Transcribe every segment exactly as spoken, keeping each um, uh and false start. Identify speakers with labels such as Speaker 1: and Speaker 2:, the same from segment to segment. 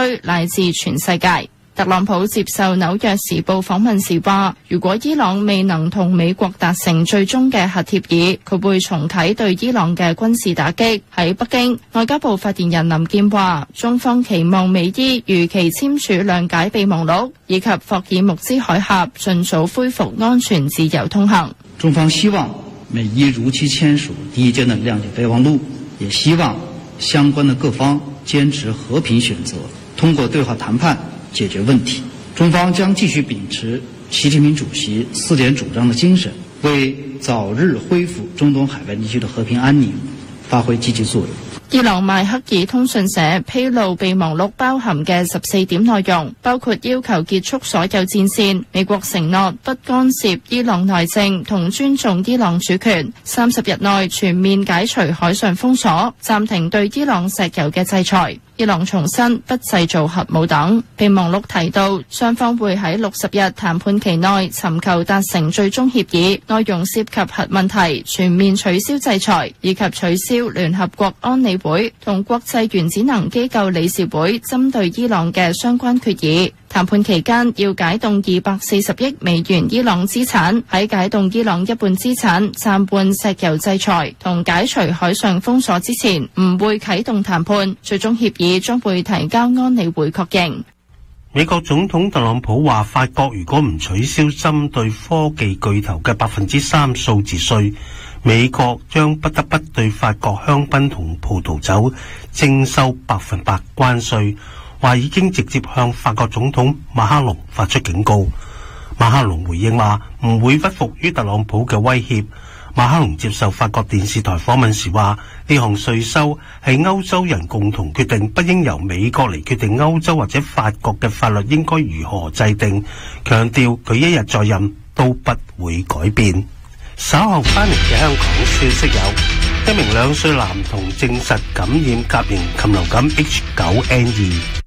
Speaker 1: 區乃至全世界。特朗普接受紐約時報訪問時話，如果伊朗未能同美國達成最終嘅核協議，佢會重啟對伊朗嘅軍事打擊。喺北京，外交部發言人林健話，中方期望美伊如期簽署諒解備忘錄，以及霍爾木茲海峽盡早恢復安全自由通行。
Speaker 2: 中方希望美伊如期簽署第一階段諒解備忘錄，也希望相關的各方堅持和平選擇，通過對話談判解決問題。中方將繼續秉持習近平主席四點主張的精神，為早日恢復中東海灣地區的和平安寧發揮積極作用。
Speaker 1: 伊朗邁克爾通訊社披露備忘錄包含嘅十四點內容，包括要求結束所有戰線，美國承諾不干涉伊朗內政同尊重伊朗主權，三十日內全面解除海上封鎖，暫停對伊朗石油嘅制裁。伊朗重申不製造核武等。備忘錄提到，雙方會喺六十日談判期內尋求達成最終協議，內容涉及核問題、全面取消制裁以及取消聯合國安理會同國際原子能機構理事會針對伊朗嘅相關決議。談判期間要解凍二百四十億美元伊朗資產，喺解凍伊朗一半資產、暫緩石油制裁同解除海上封鎖之前，唔會啟動談判。最終協議將會提交安理會確認。
Speaker 3: 美國總統特朗普話，法國如果唔取消針對科技巨頭嘅百分之三數字稅，美國將不得不對法國香檳同葡萄酒徵收百分百關稅。話已經直接向法國總統馬克龍發出警告。馬克龍回應話唔會屈服於特朗普嘅威脅。馬克龍接受法國電視台訪問時話，呢項稅收係歐洲人共同決定，不應由美國嚟決定歐洲或者法國嘅法律應該如何制定，強調佢一日在任都不會改變。稍後翻嚟嘅香港消息有，一名兩歲男童證實感染甲型禽流感 H 九 N 二。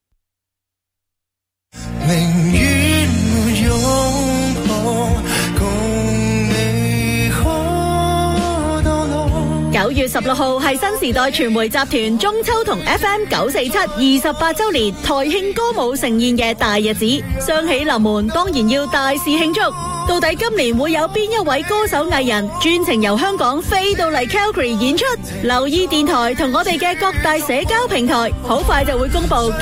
Speaker 4: 寧願沒擁抱，共你可到老。
Speaker 5: 九月十六號係新時代傳媒集團中秋同 F M 九四七二十八周年台慶歌舞盛宴嘅大日子，雙喜臨門，當然要大肆慶祝。到底今年會有邊一位歌手藝人專程由香港飛到嚟 Calgary 演出？留意電台同我哋嘅各大社交平台，好快就會公布。